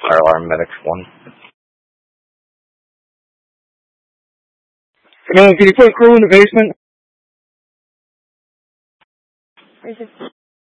Fire alarm medics 1. Come on, can you put crew in the basement?